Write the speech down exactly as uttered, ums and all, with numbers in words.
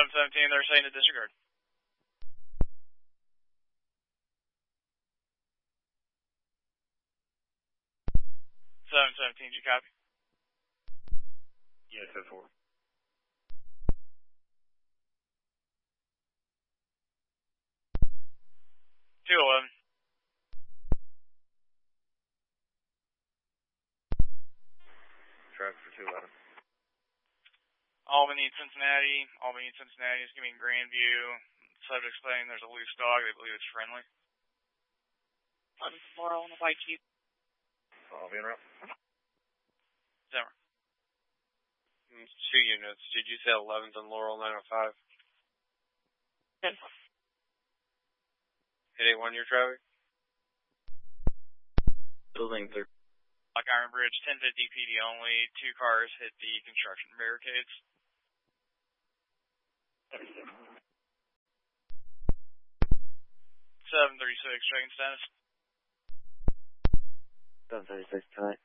seven seventeen, they're saying to disregard. seven seventeen, did you copy? Yes, that's four. two eleven. Traffic for two eleven. Albany, Cincinnati. Albany, Cincinnati is giving Grandview. Subject explaining there's a loose dog. They believe it's friendly. On Laurel and the White Jeep. I'll be in route. Zimmer. Two units. Did you say eleventh and Laurel nine oh five? Yes. Hit eight one your traffic? Building third. Black Iron Bridge, ten fifty P D only. Two cars hit the construction barricades. seven thirty-six, checking status. seven thirty-six tonight.